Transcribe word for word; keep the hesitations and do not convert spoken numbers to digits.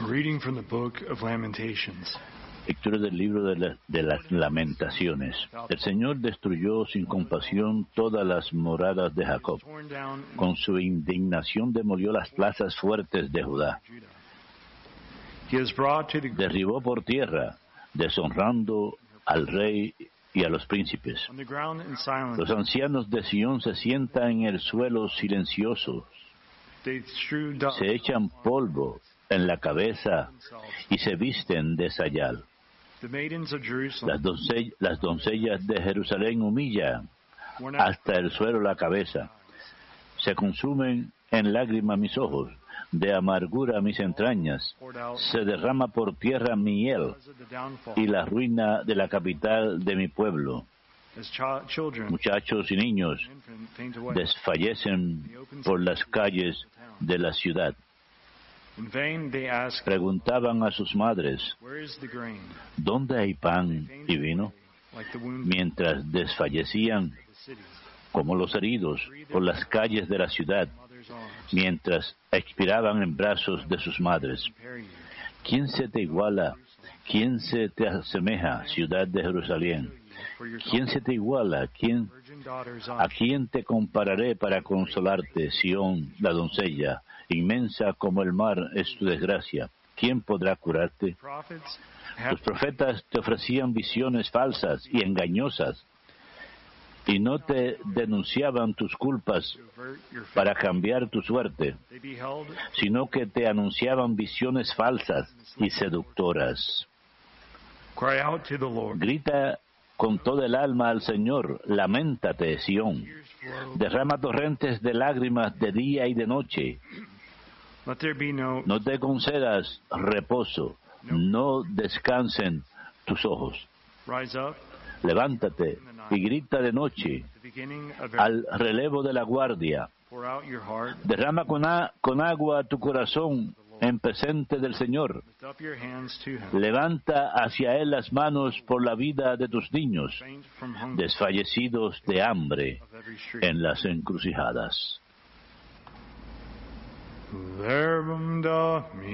reading from the book of Lamentations. Lectura del libro de, la, de las Lamentaciones. El Señor destruyó sin compasión todas las moradas de Jacob. Con su indignación demolió las plazas fuertes de Judá. Derribó por tierra, deshonrando al rey y a los príncipes. Los ancianos de Sión se sientan en el suelo silenciosos. Se echan polvo en la cabeza y se visten de sayal. Las, doncell- las doncellas de Jerusalén humillan hasta el suelo la cabeza. Se consumen en lágrimas mis ojos, de amargura mis entrañas. Se derrama por tierra mi hiel y la ruina de la capital de mi pueblo. Muchachos y niños desfallecen por las calles de la ciudad. Preguntaban a sus madres, ¿dónde hay pan y vino? Mientras desfallecían como los heridos por las calles de la ciudad, mientras expiraban en brazos de sus madres. ¿Quién se te iguala? ¿Quién se te asemeja, ciudad de Jerusalén? ¿Quién se te iguala? ¿Quién, ¿A quién te compararé para consolarte, Sión, la doncella? Inmensa como el mar es tu desgracia. ¿Quién podrá curarte? Los profetas te ofrecían visiones falsas y engañosas, y no te denunciaban tus culpas para cambiar tu suerte, sino que te anunciaban visiones falsas y seductoras. Grita con toda el alma al Señor, lamentate, Sión. Derrama torrentes de lágrimas de día y de noche. No te concedas reposo, no descansen tus ojos. Levántate y grita de noche al relevo de la guardia. Derrama con, a, con agua tu corazón en presente del Señor. Levanta hacia Él las manos por la vida de tus niños, desfallecidos de hambre en las encrucijadas.